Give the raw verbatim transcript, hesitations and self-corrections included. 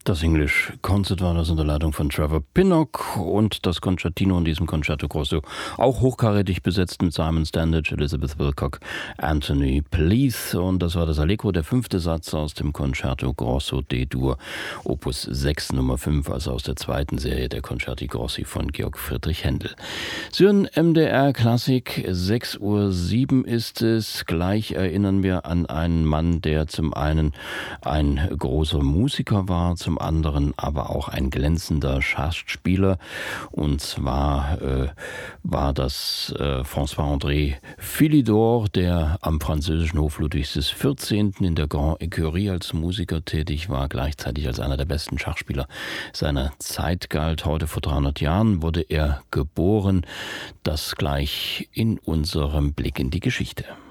Das English Concert war das unter Leitung von Trevor Pinnock und das Concertino in diesem Concerto Grosso auch hochkarätig besetzt mit Simon Standage, Elizabeth Wilcock, Anthony Pleath, und das war das Allegro, der fünfte Satz aus dem Concerto Grosso D-Dur, Opus sechs Nummer fünf, also aus der zweiten Serie der Concerti Grossi von Georg Friedrich Händel. Sie hören M D R Klassik, sechs Uhr sieben ist es. Gleich erinnern wir an einen Mann, der zum einen ein großer Musiker war, zum anderen aber auch ein glänzender Schachspieler. Und zwar äh, war das äh, François-André Philidor, der am französischen Hof Ludwigs des vierzehnten in der Grand Écurie als Musiker tätig war, gleichzeitig als einer der besten Schachspieler seiner Zeit galt. Heute vor dreihundert Jahren wurde er geboren. Das gleich in unserem Blick in die Geschichte.